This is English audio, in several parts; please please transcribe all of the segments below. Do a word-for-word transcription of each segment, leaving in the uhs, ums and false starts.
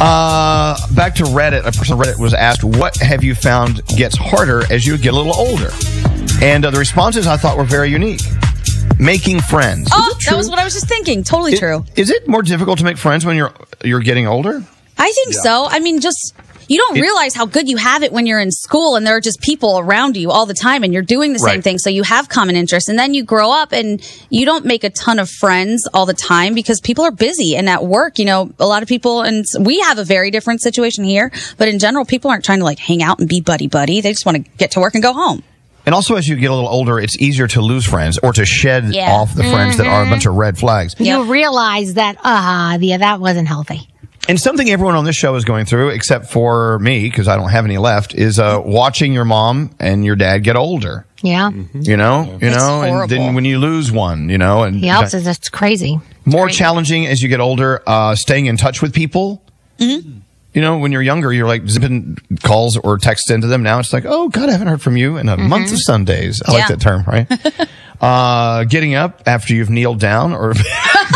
Uh, back to Reddit. A person on Reddit was asked, what have you found gets harder as you get a little older? And uh, the responses I thought were very unique. Making friends. Oh, that was what I was just thinking. Totally It- true. Is it more difficult to make friends when you're you're getting older? I think so. I mean, just you don't It- realize how good you have it when you're in school and there are just people around you all the time and you're doing the same Right. thing. So you have common interests. And then you grow up and you don't make a ton of friends all the time because people are busy. And at work, you know, a lot of people, and we have a very different situation here, but in general, people aren't trying to like hang out and be buddy buddy. They just want to get to work and go home. And also, as you get a little older, it's easier to lose friends or to shed Yeah. off the friends that are a bunch of red flags. You realize that, ah, yeah, that wasn't healthy. And something everyone on this show is going through, except for me, because I don't have any left, is uh, watching your mom and your dad get older. Yeah. You know, you It's know, and then horrible. when you lose one, you know, and Yeah, it's, it's crazy. more challenging as you get older, uh, staying in touch with people. Mm-hmm. You know, when you're younger, you're like zipping calls or texts into them. Now it's like, oh, God, I haven't heard from you in a month of Sundays. I like Yeah. that term, right? uh, getting up after you've kneeled down or been,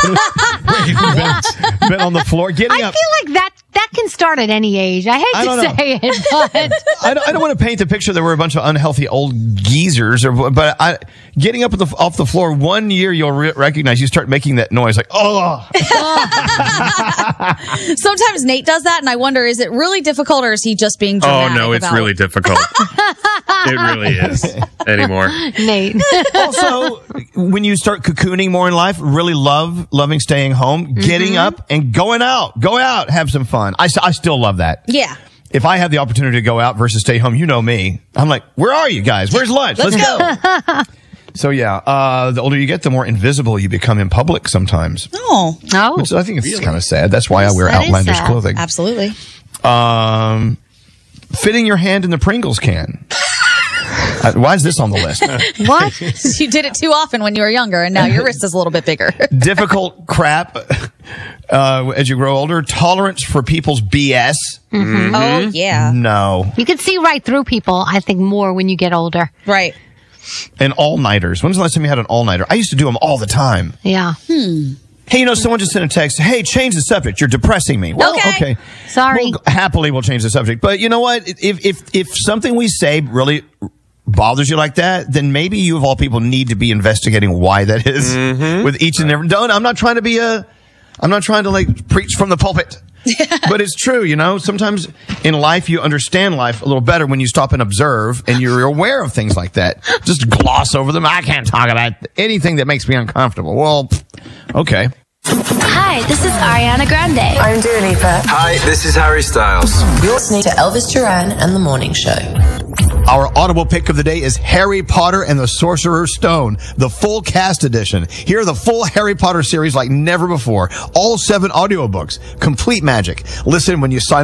been on the floor. Getting I up. feel like that that can start at any age. I hate I to don't know. say it, but I don't, I don't want to paint the picture that we're a bunch of unhealthy old geezers, or but I, getting up at the, off the floor, one year you'll re- recognize you start making that noise like, oh. Sometimes Nate does that, and I wonder, is it really difficult or is he just being Oh, dramatic no, it's about really it? difficult. It really is anymore. Nate. Also, when you start cocooning more in life, really love loving staying home, getting up and going out, go out, have some fun. I, s- I still love that. Yeah. If I have the opportunity to go out versus stay home, you know me. I'm like, where are you guys? Where's lunch? Let's go. So yeah, uh, the older you get, the more invisible you become in public sometimes. Oh, Oh. Which I think it's kind of sad. That's why I wear That is outlandish sad. clothing. absolutely. Um, fitting your hand in the Pringles can. Uh, why is this on the list? What? You did it too often when you were younger, and now your wrist is a little bit bigger. Difficult crap uh, as you grow older. Tolerance for people's B S. Oh, yeah. No. You can see right through people, I think, more when you get older. Right. And all-nighters. When's the last time you had an all-nighter? I used to do them all the time. Yeah. Hey, you know, someone just sent a text. Hey, change the subject. You're depressing me. Well, Okay. okay. Sorry. We'll, happily, we'll change the subject. But you know what? If if if something we say really bothers you like that, then maybe you of all people need to be investigating why that is with each and every. Don't. I'm not trying to be a. I'm not trying to like preach from the pulpit. But it's true, you know. Sometimes in life you understand life a little better when you stop and observe, and you're aware of things like that. Just gloss over them. I can't talk about anything that makes me uncomfortable. Well, okay. Hi, this is Ariana Grande. I'm Dua Lipa. Hi, this is Harry Styles. You're listening to Elvis Duran and The Morning Show. Our audible pick of the day is Harry Potter and the Sorcerer's Stone, the full cast edition. Hear the full Harry Potter series like never before. All seven audiobooks, complete magic. Listen when you sign